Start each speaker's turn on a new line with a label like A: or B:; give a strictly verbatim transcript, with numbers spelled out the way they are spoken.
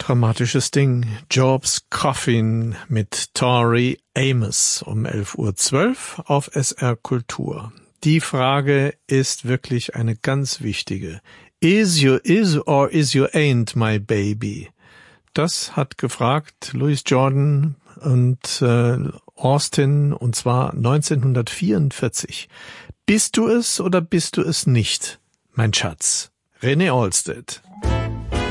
A: Dramatisches Ding. Jobs Coffin mit Tori Amos um elf Uhr zwölf auf S R Kultur. Die Frage ist wirklich eine ganz wichtige. Is you is or is you ain't my baby? Das hat gefragt Louis Jordan und äh, Austin, und zwar neunzehnhundertvierundvierzig. Bist du es oder bist du es nicht, mein Schatz? René Olstedt.